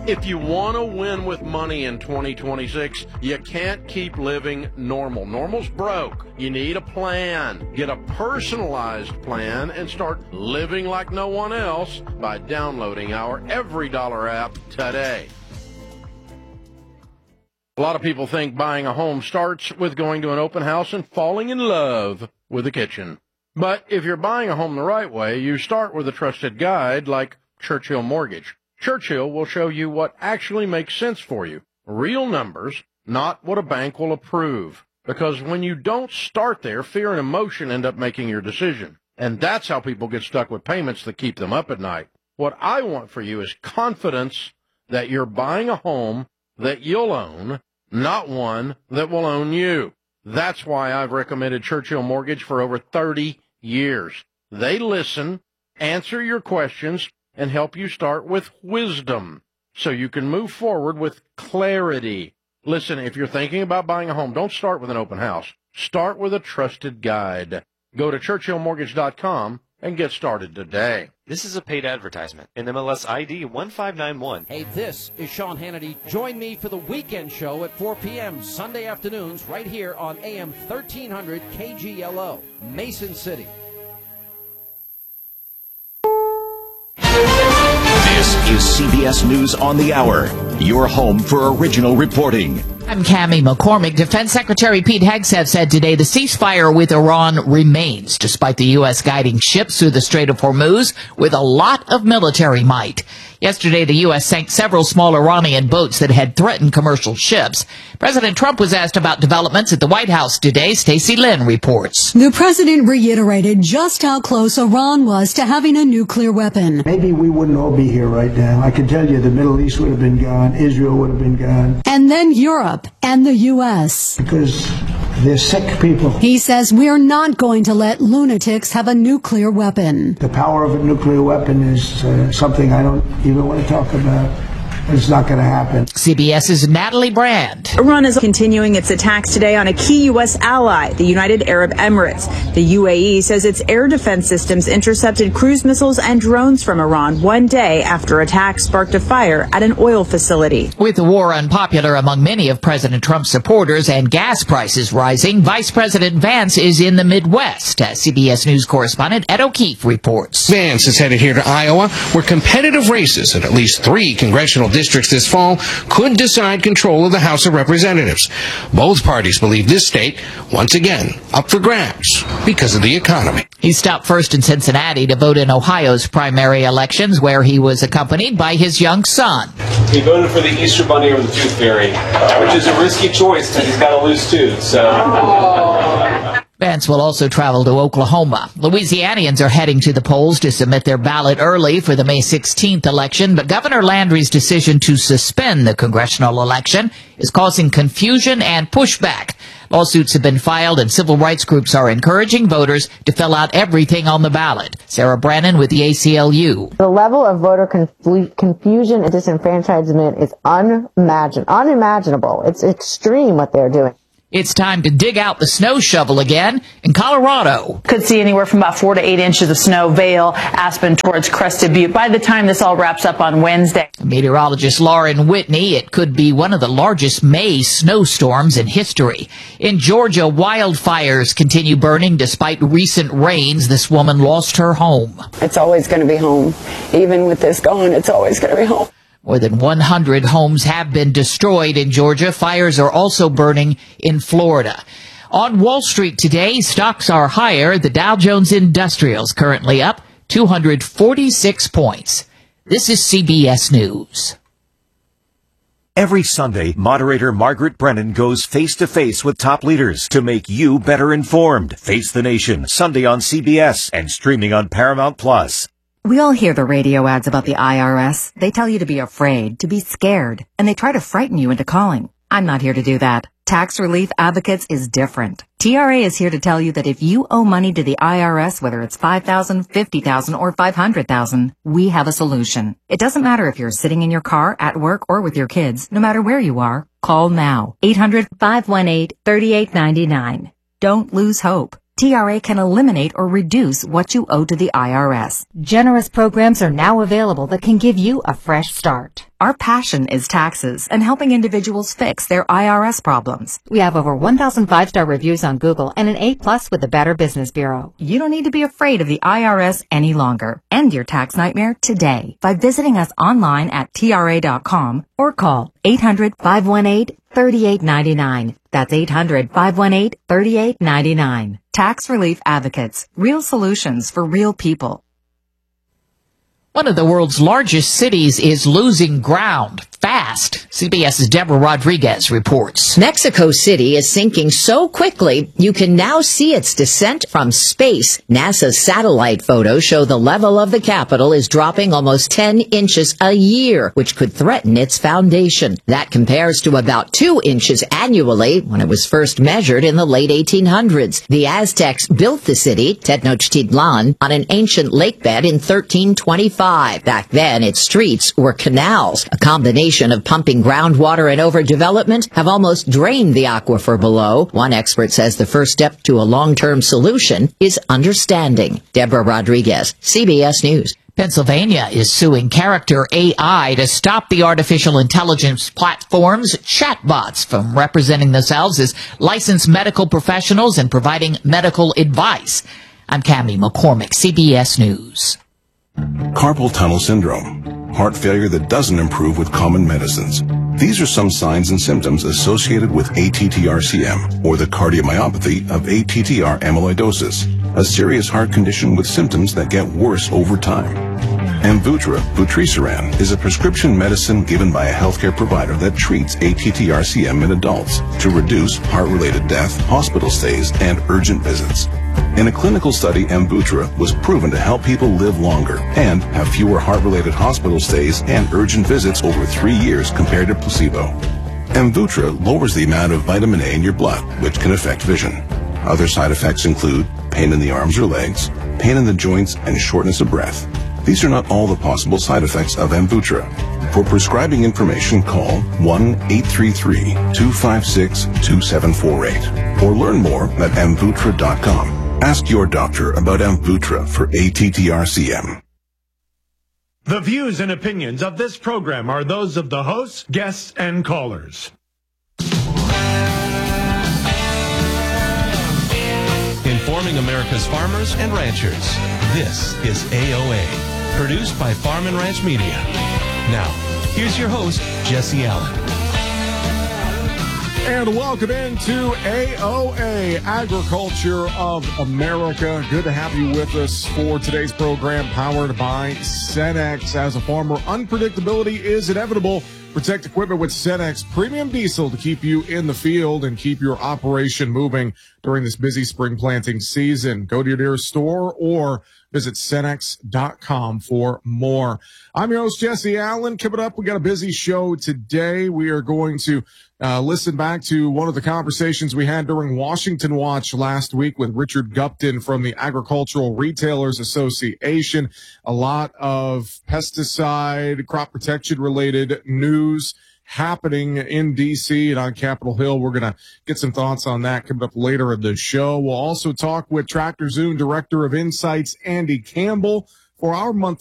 If you want to win with money in 2026, you can't keep living normal. Normal's broke. You need a plan. Get a personalized plan and start living like no one else by downloading our Every Dollar app today. A lot of people think buying a home starts with going to an open house and falling in love with the kitchen. But if you're buying a home the right way, you start with a trusted guide like Churchill Mortgage. Churchill will show you what actually makes sense for you. Real numbers, not what a bank will approve. Because when you don't start there, fear and emotion end up making your decision. And that's how people get stuck with payments that keep them up at night. What I want for you is confidence that you're buying a home that you'll own, not one that will own you. That's why I've recommended Churchill Mortgage for over 30 years. They listen, answer your questions, and help you start with wisdom so you can move forward with clarity. Listen, if you're thinking about buying a home, don't start with an open house. Start with a trusted guide. Go to ChurchillMortgage.com and get started today. This is a paid advertisement. NMLS ID 1591. Hey, this is Sean Hannity. Join me for the weekend show at 4 p.m. Sunday afternoons right here on AM 1300 KGLO, Mason City. This is CBS News on the Hour, your home for original reporting. I'm Cammie McCormick. Defense Secretary Pete Hegseth said today the ceasefire with Iran remains, despite the U.S. guiding ships through the Strait of Hormuz with a lot of military might. Yesterday, the U.S. sank several small Iranian boats that had threatened commercial ships. President Trump was asked about developments at the White House today. Stacey Lynn reports. The president reiterated just how close Iran was to having a nuclear weapon. Maybe we wouldn't all be here right now. I can tell you the Middle East would have been gone. Israel would have been gone. And then Europe and the U.S. Because they're sick people. He says we're not going to let lunatics have a nuclear weapon. The power of a nuclear weapon is something I don't even want to talk about. It's not going to happen. CBS's Natalie Brand. Iran is continuing its attacks today on a key U.S. ally, the United Arab Emirates. The UAE says its air defense systems intercepted cruise missiles and drones from Iran one day after attacks sparked a fire at an oil facility. With the war unpopular among many of President Trump's supporters and gas prices rising, Vice President Vance is in the Midwest. CBS News correspondent Ed O'Keefe reports. Vance is headed here to Iowa, where competitive races in at least 3 congressional districts this fall could decide control of the House of Representatives. Both parties believe this state, once again, up for grabs because of the economy. He stopped first in Cincinnati to vote in Ohio's primary elections, where he was accompanied by his young son. He voted for the Easter Bunny or the Tooth Fairy, which is a risky choice because he's got a loose tooth. Vance will also travel to Oklahoma. Louisianians are heading to the polls to submit their ballot early for the May 16th election, but Governor Landry's decision to suspend the congressional election is causing confusion and pushback. Lawsuits have been filed, and civil rights groups are encouraging voters to fill out everything on the ballot. Sarah Brannon with the ACLU. The level of voter confusion and disenfranchisement is unimaginable. It's extreme what they're doing. It's time to dig out the snow shovel again in Colorado. Could see anywhere from about 4 to 8 inches of snow, Vail, Aspen towards Crested Butte by the time this all wraps up on Wednesday. Meteorologist Lauren Whitney, it could be one of the largest May snowstorms in history. In Georgia, wildfires continue burning despite recent rains. This woman lost her home. It's always going to be home. Even with this gone, it's always going to be home. More than 100 homes have been destroyed in Georgia. Fires are also burning in Florida. On Wall Street today, stocks are higher. The Dow Jones Industrial's currently up 246 points. This is CBS News. Every Sunday, moderator Margaret Brennan goes face-to-face with top leaders to make you better informed. Face the Nation, Sunday on CBS and streaming on Paramount+. We all hear the radio ads about the IRS. They tell you to be afraid, to be scared, and they try to frighten you into calling. I'm not here to do that. Tax Relief Advocates is different. TRA is here to tell you that if you owe money to the IRS, whether it's $5,000, $50,000, or $500,000, we have a solution. It doesn't matter if you're sitting in your car, at work, or with your kids. No matter where you are, call now. 800-518-3899. Don't lose hope. TRA can eliminate or reduce what you owe to the IRS. Generous programs are now available that can give you a fresh start. Our passion is taxes and helping individuals fix their IRS problems. We have over 1,000 5-star reviews on Google and an A+ with the Better Business Bureau. You don't need to be afraid of the IRS any longer. End your tax nightmare today by visiting us online at TRA.com or call 800-518-3899. That's 800-518-3899. Tax Relief Advocates. Real solutions for real people. One of the world's largest cities is losing ground fast. CBS's Deborah Rodriguez reports. Mexico City is sinking so quickly you can now see its descent from space. NASA's satellite photos show the level of the capital is dropping almost 10 inches a year, which could threaten its foundation. That compares to about 2 inches annually when it was first measured in the late 1800s. The Aztecs built the city, Tenochtitlan, on an ancient lake bed in 1325. Back then, its streets were canals. A combination of pumping groundwater and overdevelopment have almost drained the aquifer below. One expert says the first step to a long-term solution is understanding. Deborah Rodriguez, CBS News. Pennsylvania is suing Character AI to stop the artificial intelligence platforms chatbots from representing themselves as licensed medical professionals and providing medical advice. I'm Cammie McCormick, CBS News. Carpal tunnel syndrome, heart failure that doesn't improve with common medicines. These are some signs and symptoms associated with ATTR-CM, or the cardiomyopathy of ATTR amyloidosis, a serious heart condition with symptoms that get worse over time. Amvuttra, vutrisiran, is a prescription medicine given by a healthcare provider that treats ATTR-CM in adults to reduce heart-related death, hospital stays, and urgent visits. In a clinical study, Amvuttra was proven to help people live longer and have fewer heart-related hospital stays and urgent visits over 3 years compared to placebo. Amvuttra lowers the amount of vitamin A in your blood, which can affect vision. Other side effects include pain in the arms or legs, pain in the joints, and shortness of breath. These are not all the possible side effects of Amvuttra. For prescribing information, call 1-833-256-2748 or learn more at Amvuttra.com. Ask your doctor about Amvuttra for ATTR-CM. The views and opinions of this program are those of the hosts, guests, and callers. Informing America's farmers and ranchers. This is AOA, produced by Farm and Ranch Media. Now, here's your host, Jesse Allen. And welcome into AOA, Agriculture of America. Good to have you with us for today's program, powered by Cenex. As a farmer, unpredictability is inevitable. Protect equipment with Cenex Premium Diesel to keep you in the field and keep your operation moving during this busy spring planting season. Go to your nearest store or visit Cenex.com for more. I'm your host, Jesse Allen. Coming up, we got a busy show today. We are going to listen back to one of the conversations we had during Washington Watch last week with Richard Gupton from the Agricultural Retailers Association. A lot of pesticide, crop protection related news happening in D.C. and on Capitol Hill. We're going to get some thoughts on that coming up later in the show. We'll also talk with Tractor Zoom Director of Insights, Andy Campbell, for our monthly